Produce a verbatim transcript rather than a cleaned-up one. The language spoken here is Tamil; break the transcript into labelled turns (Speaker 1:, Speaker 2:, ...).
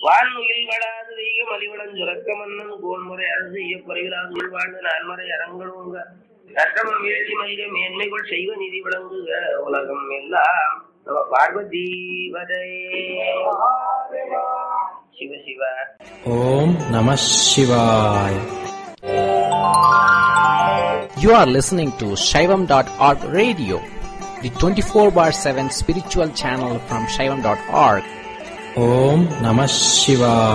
Speaker 1: வான்முகில் வளாது வெய்க மலிவளம் சுரக்க மன்னன் கோன்முறை அரசு செய்ய குறைவிலாது உள்வாழ்ந்து நான்முறை அரங்கழுங்க கட்டமம் வீழ்ச்சி மல்க மேன்மைகள் செய்வ நிதி விளங்குக உலகம் எல்லாம் நம பார்வதி வதை சிவ சிவ.
Speaker 2: ஓம் நம சிவாய. You are listening to Shaivam dot org radio, the twenty-four bar seven spiritual channel from Shaivam dot org. Om Namah Shivaya.